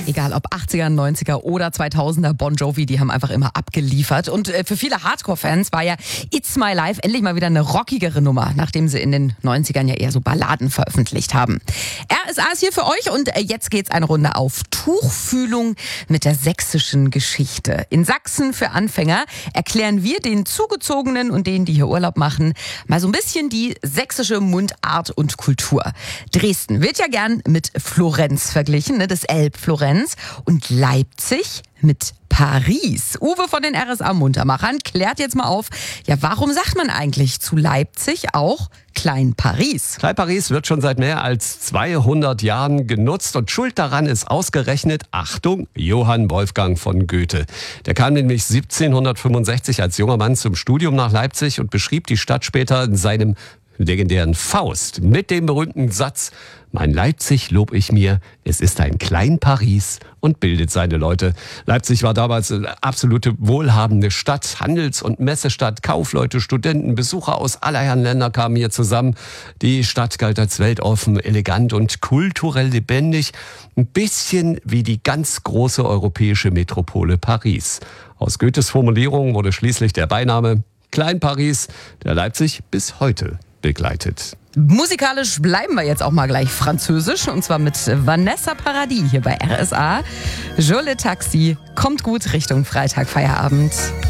Egal ob 80er, 90er oder 2000er, Bon Jovi, die haben einfach immer abgeliefert. Und für viele Hardcore-Fans war ja It's My Life endlich mal wieder eine rockigere Nummer, nachdem sie in den 90ern ja eher so Balladen veröffentlicht haben. RSA ist hier für euch und jetzt geht's eine Runde auf Tuchfühlung mit der sächsischen Geschichte. In Sachsen für Anfänger erklären wir den Zugezogenen und denen, die hier Urlaub machen, mal so ein bisschen die sächsische Mundart und Kultur. Dresden wird ja gern mit Florenz verglichen, ne, das Elbflorenz, und Leipzig mit Paris. Uwe von den RSA Muntermachern klärt jetzt mal auf, ja, warum sagt man eigentlich zu Leipzig auch Klein Paris? Klein Paris wird schon seit mehr als 200 Jahren genutzt und schuld daran ist ausgerechnet, Achtung, Johann Wolfgang von Goethe. Der kam nämlich 1765 als junger Mann zum Studium nach Leipzig und beschrieb die Stadt später in seinem legendären Faust mit dem berühmten Satz: Mein Leipzig lob ich mir, es ist ein Klein Paris und bildet seine Leute. Leipzig war damals eine absolute wohlhabende Stadt, Handels- und Messestadt, Kaufleute, Studenten, Besucher aus aller Herren Länder kamen hier zusammen. Die Stadt galt als weltoffen, elegant und kulturell lebendig, ein bisschen wie die ganz große europäische Metropole Paris. Aus Goethes Formulierung wurde schließlich der Beiname Klein Paris, der Leipzig bis heute begleitet. Musikalisch bleiben wir jetzt auch mal gleich französisch, und zwar mit Vanessa Paradis hier bei RSA. Jolie Taxi, kommt gut Richtung Freitag, Feierabend.